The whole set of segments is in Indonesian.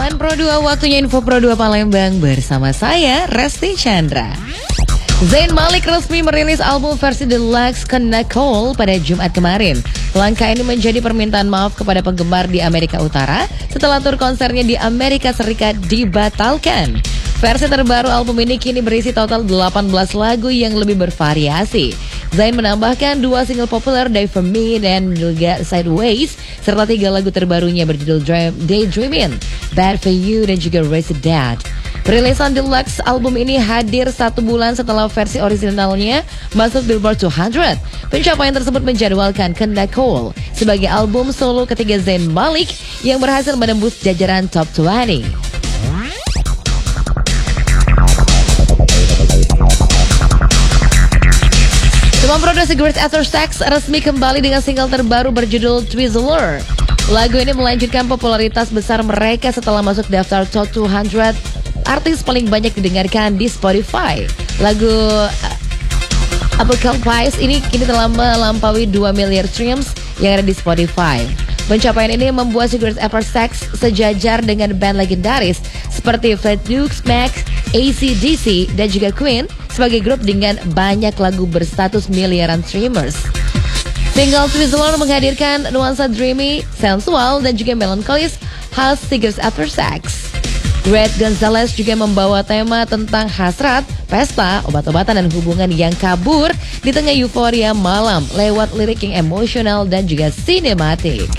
Teman Pro 2, waktunya info Pro 2 Palembang bersama saya, Resti Chandra. Zayn Malik resmi merilis album versi deluxe Kena Call pada Jumat kemarin. Langkah ini menjadi permintaan maaf kepada penggemar di Amerika Utara setelah tur konsernya di Amerika Serikat dibatalkan. Versi terbaru album ini kini berisi total 18 lagu yang lebih bervariasi. Zayn menambahkan 2 single populer, Die For Me dan juga Sideways, serta 3 lagu terbarunya berjudul Daydreamin', Bad For You dan juga Raise It Dead. Perilisan deluxe album ini hadir 1 bulan setelah versi originalnya masuk Billboard 200. Pencapaian tersebut menjadwalkan Kena Call sebagai album solo ketiga Zayn Malik yang berhasil menembus jajaran top 20. Teman produksi Cigarettes After Sex resmi kembali dengan single terbaru berjudul Twizzler. Lagu ini melanjutkan popularitas besar mereka setelah masuk daftar top 200 artis paling banyak didengarkan di Spotify. Lagu Apocalypse ini kini telah melampaui 2 miliar streams yang ada di Spotify. Pencapaian ini membuat Cigarettes After Sex sejajar dengan band legendaris seperti Fleetwood Mac, AC/DC, dan juga Queen sebagai grup dengan banyak lagu berstatus miliaran streamers. Single Twizzler menghadirkan nuansa dreamy, sensual, dan juga melankolis khas Cigarettes After Sex. Greg Gonzalez juga membawa tema tentang hasrat, pesta, obat-obatan, dan hubungan yang kabur di tengah euforia malam lewat lirik yang emosional dan juga sinematik.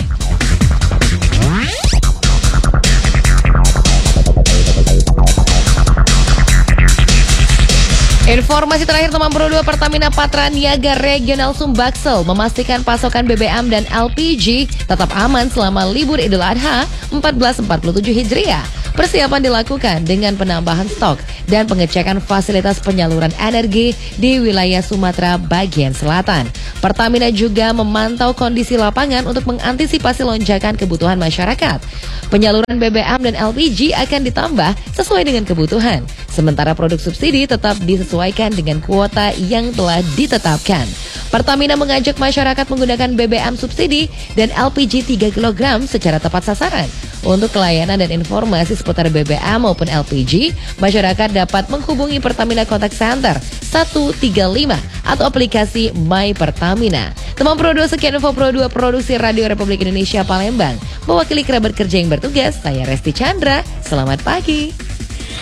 Informasi terakhir teman Pro 2, Pertamina Patraniaga Regional Sumbaksel memastikan pasokan BBM dan LPG tetap aman selama libur Idul Adha 1447 Hijriah. Persiapan dilakukan dengan penambahan stok dan pengecekan fasilitas penyaluran energi di wilayah Sumatera bagian selatan. Pertamina juga memantau kondisi lapangan untuk mengantisipasi lonjakan kebutuhan masyarakat. Penyaluran BBM dan LPG akan ditambah sesuai dengan kebutuhan. Sementara produk subsidi tetap disesuaikan dengan kuota yang telah ditetapkan. Pertamina mengajak masyarakat menggunakan BBM subsidi dan LPG 3 kg secara tepat sasaran. Untuk pelayanan dan informasi seputar BBM maupun LPG, masyarakat dapat menghubungi Pertamina Contact Center 135 atau aplikasi My Pertamina. Teman Pro 2, sekian info Pro 2 Produksi Radio Republik Indonesia Palembang. Mewakili kerabat kerja yang bertugas, saya Resti Chandra. Selamat pagi.